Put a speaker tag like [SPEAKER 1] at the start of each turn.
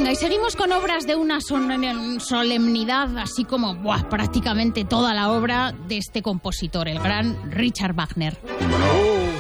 [SPEAKER 1] Venga, y seguimos con obras de una solemnidad, así como prácticamente toda la obra de este compositor, el gran Richard Wagner.